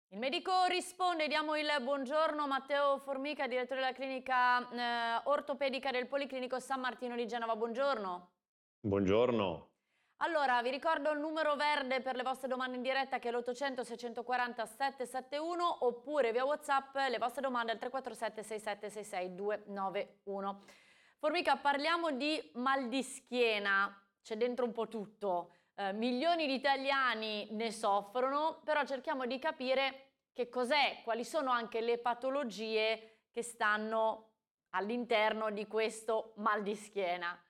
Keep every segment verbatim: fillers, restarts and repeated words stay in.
Il medico risponde, diamo il buongiorno a Matteo Formica, direttore della clinica eh, ortopedica del Policlinico San Martino di Genova. Buongiorno. Buongiorno. Allora, vi ricordo il numero verde per le vostre domande in diretta che è l'ottocento seicentoquaranta settecentosettantuno oppure via WhatsApp le vostre domande al tre quattro sette sei sette sei sei due nove uno. Formica, parliamo di mal di schiena, c'è dentro un po' tutto. Eh, milioni di italiani ne soffrono, però cerchiamo di capire che cos'è, quali sono anche le patologie che stanno all'interno di questo mal di schiena.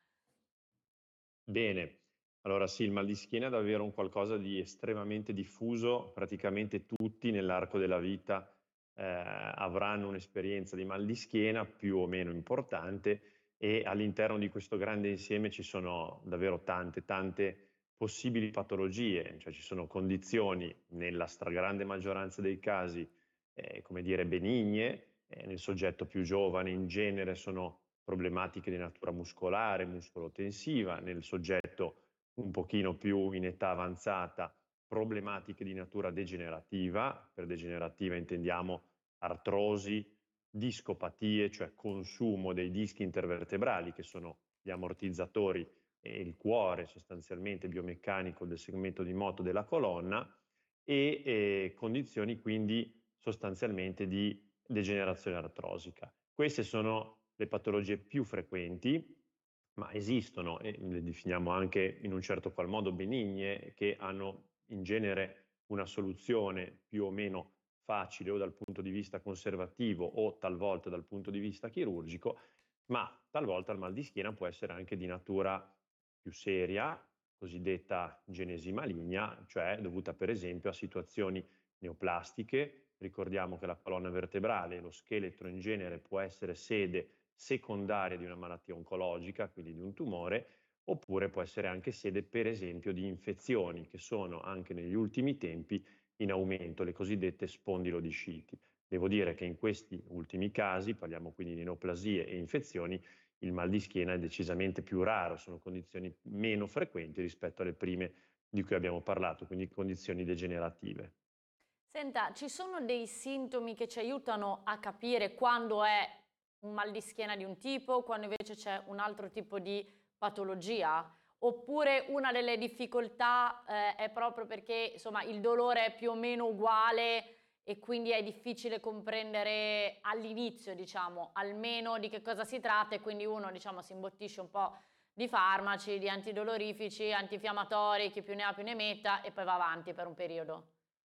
Bene, allora sì, il mal di schiena è davvero un qualcosa di estremamente diffuso, praticamente tutti nell'arco della vita eh, avranno un'esperienza di mal di schiena più o meno importante e all'interno di questo grande insieme ci sono davvero tante, tante possibili patologie, cioè ci sono condizioni nella stragrande maggioranza dei casi, eh, come dire, benigne, eh, nel soggetto più giovane in genere sono problematiche di natura muscolare, muscolotensiva, nel soggetto un pochino più in età avanzata, problematiche di natura degenerativa, per degenerativa intendiamo artrosi, discopatie, cioè consumo dei dischi intervertebrali che sono gli ammortizzatori e il cuore sostanzialmente biomeccanico del segmento di moto della colonna e eh, condizioni quindi sostanzialmente di degenerazione artrosica. Queste sono le patologie più frequenti, ma esistono e le definiamo anche in un certo qual modo benigne, che hanno in genere una soluzione più o meno facile o dal punto di vista conservativo o talvolta dal punto di vista chirurgico, ma talvolta il mal di schiena può essere anche di natura più seria, cosiddetta genesi maligna, cioè dovuta per esempio a situazioni neoplastiche. Ricordiamo che la colonna vertebrale, lo scheletro in genere, può essere sede secondaria di una malattia oncologica, quindi di un tumore, oppure può essere anche sede, per esempio, di infezioni che sono anche negli ultimi tempi in aumento, le cosiddette spondilodisciti. Devo dire che in questi ultimi casi, parliamo quindi di neoplasie e infezioni, il mal di schiena è decisamente più raro, sono condizioni meno frequenti rispetto alle prime di cui abbiamo parlato, quindi condizioni degenerative. Senta, ci sono dei sintomi che ci aiutano a capire quando è un mal di schiena di un tipo, quando invece c'è un altro tipo di patologia? Oppure una delle difficoltà eh, è proprio perché insomma il dolore è più o meno uguale e quindi è difficile comprendere all'inizio, diciamo, almeno di che cosa si tratta e quindi uno, diciamo, si imbottisce un po' di farmaci, di antidolorifici, antinfiammatori, chi più ne ha più ne metta e poi va avanti per un periodo.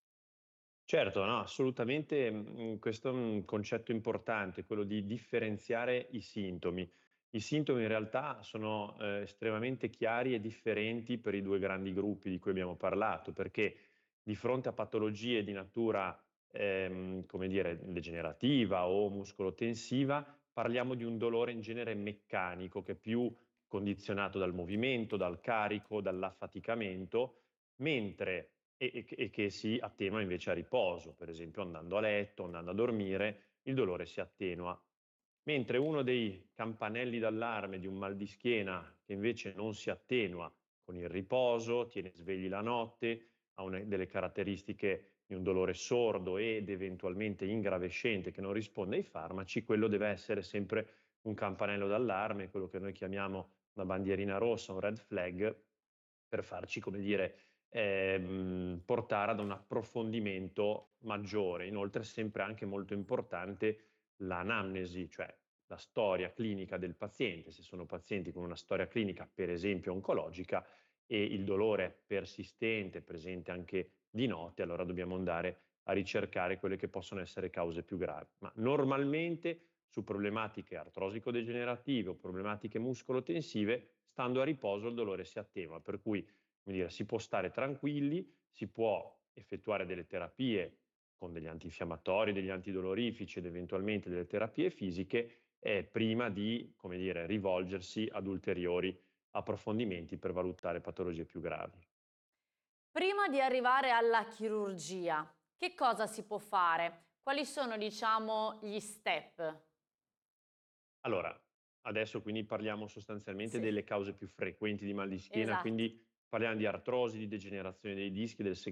Certo, no, assolutamente, mhmm, questo è un concetto importante, quello di differenziare i sintomi. I sintomi in realtà sono, ehm, estremamente chiari e differenti per i due grandi gruppi di cui abbiamo parlato, perché di fronte a patologie di natura, ehm, come dire, degenerativa o muscolotensiva, parliamo di un dolore in genere meccanico, che è più condizionato dal movimento, dal carico, dall'affaticamento, mentre e e che e che si attenua invece a riposo, per esempio andando a letto, andando a dormire, il dolore si attenua. Mentre uno dei campanelli d'allarme di un mal di schiena che invece non si attenua con il riposo, tiene svegli la notte, ha una delle caratteristiche di un dolore sordo ed eventualmente ingravescente che non risponde ai farmaci, quello deve essere sempre un campanello d'allarme, quello che noi chiamiamo una bandierina rossa, un red flag, per farci, come dire, ehm, portare ad un approfondimento maggiore. Inoltre è sempre anche molto importante l'anamnesi, cioè la storia clinica del paziente, se sono pazienti con una storia clinica, per esempio oncologica, e il dolore è persistente, presente anche di notte, allora dobbiamo andare a ricercare quelle che possono essere cause più gravi. Ma normalmente su problematiche artrosico-degenerative o problematiche muscolotensive, stando a riposo il dolore si attenua, per cui come dire, si può stare tranquilli, si può effettuare delle terapie con degli antinfiammatori, degli antidolorifici ed eventualmente delle terapie fisiche eh, prima di, come dire, rivolgersi ad ulteriori approfondimenti per valutare patologie più gravi. Prima di arrivare alla chirurgia, che cosa si può fare? Quali sono, diciamo, gli step? Allora, adesso quindi parliamo sostanzialmente Sì, delle cause più frequenti di mal di schiena, esatto. quindi parliamo di artrosi, di degenerazione dei dischi, del